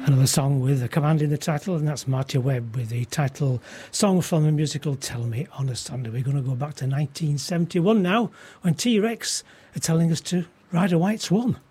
Another song with a command in the title, and that's Marty Webb with the title song from the musical Tell Me on a Sunday. We're going to go back to 1971 now, when T-Rex are telling us to ride a white swan.